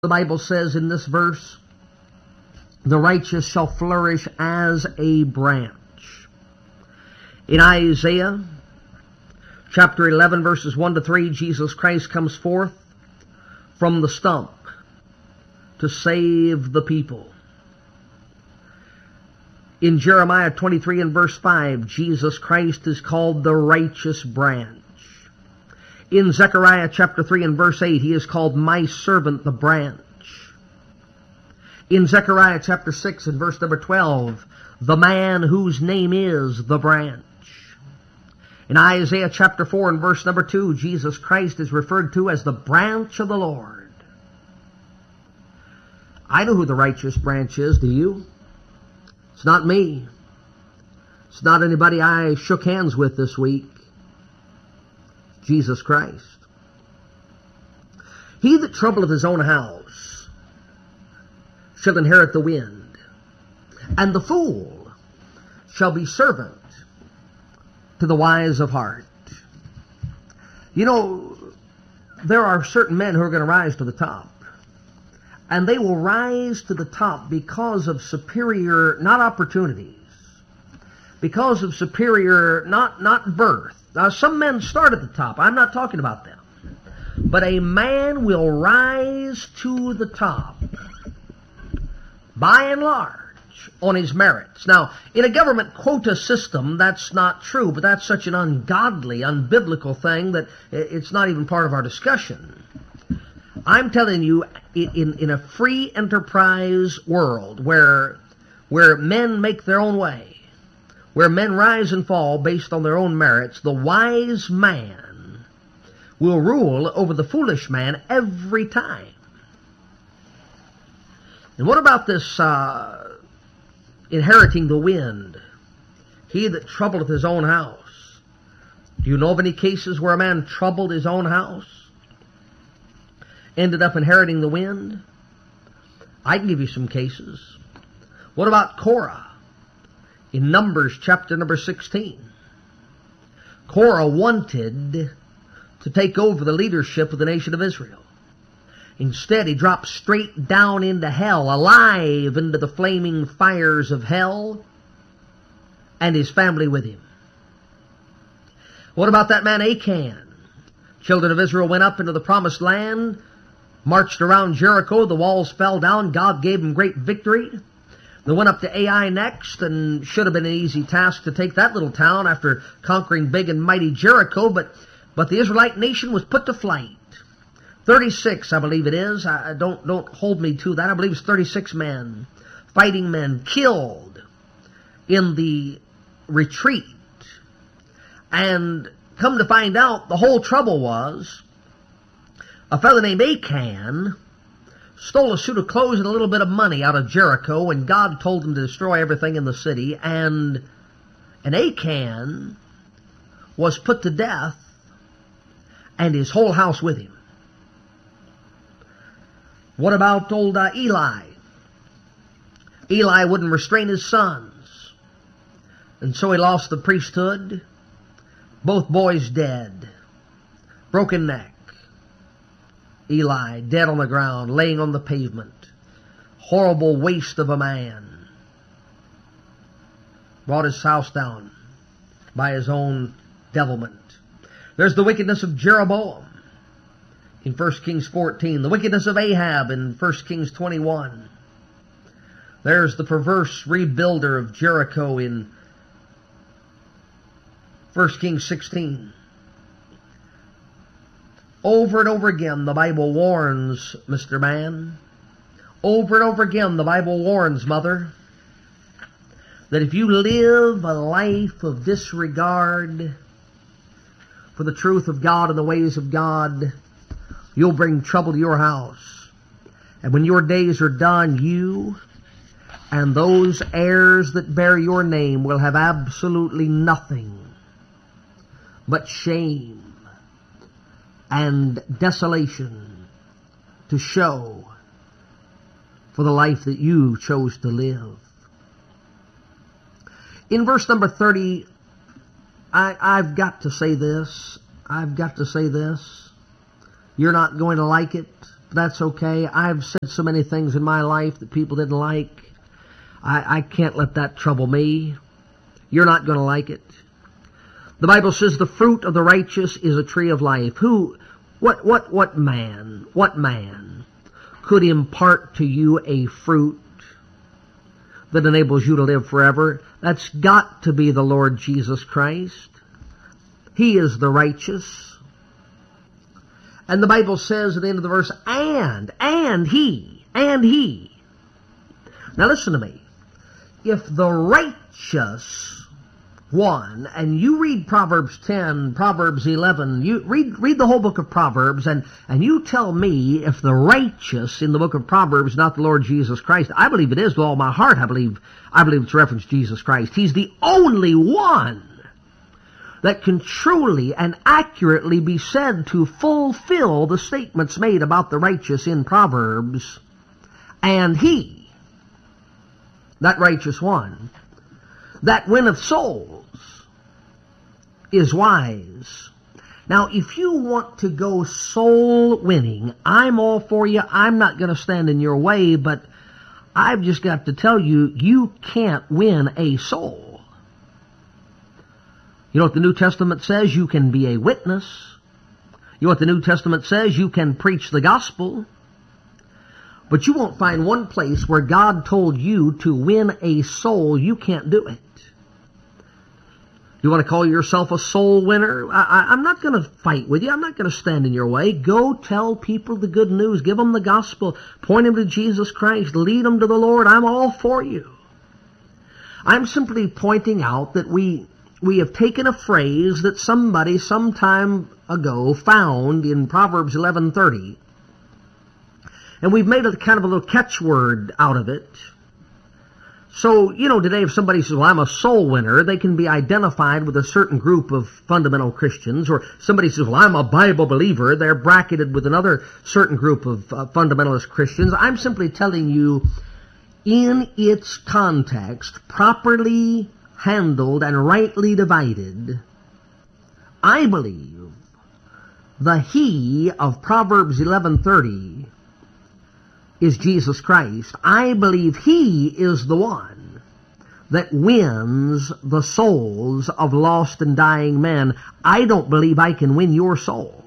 The Bible says in this verse, the righteous shall flourish as a branch. In Isaiah chapter 11 verses 1 to 3, Jesus Christ comes forth from the stump to save the people. In Jeremiah 23 and verse 5, Jesus Christ is called the righteous branch. In Zechariah chapter 3 and verse 8, he is called my servant, the branch. In Zechariah chapter 6 and verse number 12, the man whose name is the branch. In Isaiah chapter 4 and verse number 2, Jesus Christ is referred to as the branch of the Lord. I know who the righteous branch is, do you? It's not me. It's not anybody I shook hands with this week. Jesus Christ. He that troubleth his own house shall inherit the wind, and the fool shall be servant to the wise of heart. You know, there are certain men who are going to rise to the top. And they will rise to the top because of superior, not opportunities, because of superior, not birth. Now, some men start at the top. I'm not talking about them. But a man will rise to the top, by and large, on his merits. Now, in a government quota system, that's not true, but that's such an ungodly, unbiblical thing that it's not even part of our discussion. I'm telling you, in a free enterprise world where men make their own way, where men rise and fall based on their own merits, the wise man will rule over the foolish man every time. And what about this inheriting the wind? He that troubleth his own house. Do you know of any cases where a man troubled his own house? Ended up inheriting the wind? I can give you some cases. What about Korah? In Numbers chapter number 16. Korah wanted to take over the leadership of the nation of Israel. Instead, he dropped straight down into hell, alive into the flaming fires of hell, and his family with him. What about that man Achan? Children of Israel went up into the promised land, marched around Jericho, the walls fell down, God gave them great victory. They went up to Ai next, and should have been an easy task to take that little town after conquering big and mighty Jericho, but the Israelite nation was put to flight. 36, I believe it is. Don't hold me to that. I believe it's 36 men, fighting men, killed in the retreat. And come to find out, the whole trouble was a fellow named Achan stole a suit of clothes and a little bit of money out of Jericho, and God told him to destroy everything in the city, and Achan was put to death, and his whole house with him. What about old Eli? Eli wouldn't restrain his sons, and so he lost the priesthood. Both boys dead. Broken neck. Eli, dead on the ground, laying on the pavement. Horrible waste of a man. Brought his house down by his own devilment. There's the wickedness of Jeroboam in 1 Kings 14. The wickedness of Ahab in 1 Kings 21. There's the perverse rebuilder of Jericho in 1 Kings 16. Over and over again, the Bible warns, Mr. Man. Over and over again, the Bible warns, Mother, that if you live a life of disregard for the truth of God and the ways of God, you'll bring trouble to your house. And when your days are done, you and those heirs that bear your name will have absolutely nothing but shame and desolation to show for the life that you chose to live. In verse number 30, I've got to say this. I've got to say this. You're not going to like it. That's okay. I've said so many things in my life that people didn't like. I can't let that trouble me. You're not going to like it. The Bible says the fruit of the righteous is a tree of life. What man could impart to you a fruit that enables you to live forever? That's got to be the Lord Jesus Christ. He is the righteous. And the Bible says at the end of the verse, and he. Now listen to me. If the righteous one, and you read Proverbs 10, Proverbs 11, you read the whole book of Proverbs, and you tell me if the righteous in the book of Proverbs is not the Lord Jesus Christ. I believe it is with all my heart. I believe it's referenced Jesus Christ. He's the only one that can truly and accurately be said to fulfill the statements made about the righteous in Proverbs. And he, that righteous one, that winneth souls, is wise. Now, if you want to go soul winning, I'm all for you. I'm not going to stand in your way, but I've just got to tell you, you can't win a soul. You know what the New Testament says? You can be a witness. You know what the New Testament says? You can preach the gospel. But you won't find one place where God told you to win a soul. You can't do it. You want to call yourself a soul winner? I'm not going to fight with you. I'm not going to stand in your way. Go tell people the good news. Give them the gospel. Point them to Jesus Christ. Lead them to the Lord. I'm all for you. I'm simply pointing out that we have taken a phrase that somebody some time ago found in Proverbs 11:30, and we've made a kind of a little catchword out of it. So, you know, today if somebody says, well, I'm a soul winner, they can be identified with a certain group of fundamental Christians. Or somebody says, well, I'm a Bible believer, they're bracketed with another certain group of fundamentalist Christians. I'm simply telling you, in its context, properly handled and rightly divided, I believe the he of Proverbs 11:30 is Jesus Christ. I believe he is the one that wins the souls of lost and dying men. I don't believe I can win your soul.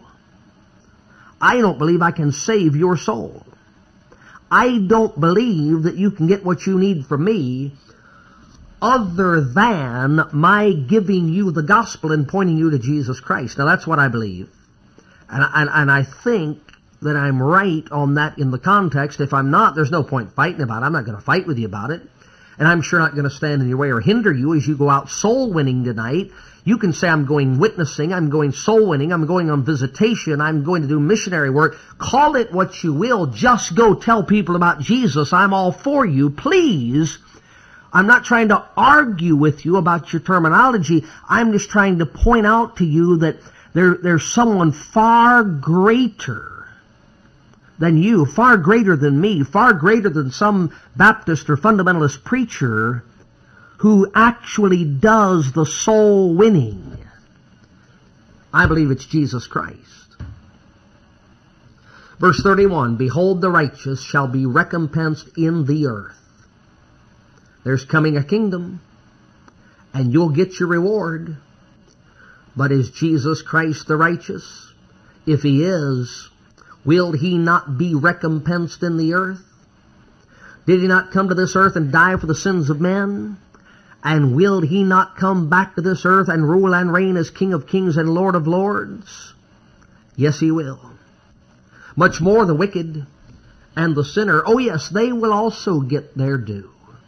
I don't believe I can save your soul. I don't believe that you can get what you need from me other than my giving you the gospel and pointing you to Jesus Christ. Now that's what I believe. And I think that I'm right on that in the context. If I'm not, there's no point fighting about it. I'm not going to fight with you about it. And I'm sure not going to stand in your way or hinder you as you go out soul winning tonight. You can say, I'm going witnessing, I'm going soul winning, I'm going on visitation, I'm going to do missionary work. Call it what you will. Just go tell people about Jesus. I'm all for you. Please. I'm not trying to argue with you about your terminology. I'm just trying to point out to you that there's someone far greater than you, far greater than me, far greater than some Baptist or fundamentalist preacher who actually does the soul winning. I believe it's Jesus Christ. Verse 31, behold, the righteous shall be recompensed in the earth. There's coming a kingdom, and you'll get your reward. But is Jesus Christ the righteous? If he is, will he not be recompensed in the earth? Did he not come to this earth and die for the sins of men? And will he not come back to this earth and rule and reign as King of kings and Lord of lords? Yes, he will. Much more the wicked and the sinner. Oh yes, they will also get their due.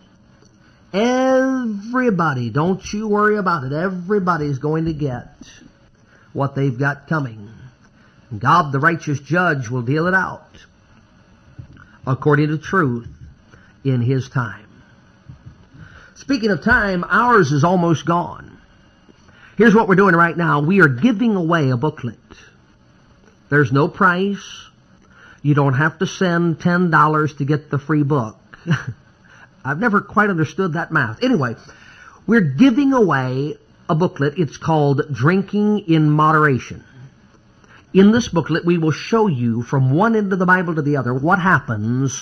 Everybody, don't you worry about it. Everybody's going to get what they've got coming. God, the righteous judge, will deal it out according to truth in his time. Speaking of time, ours is almost gone. Here's what we're doing right now. We are giving away a booklet. There's no price. You don't have to send $10 to get the free book. I've never quite understood that math. Anyway, we're giving away a booklet. It's called Drinking in Moderation. In this booklet, we will show you from one end of the Bible to the other what happens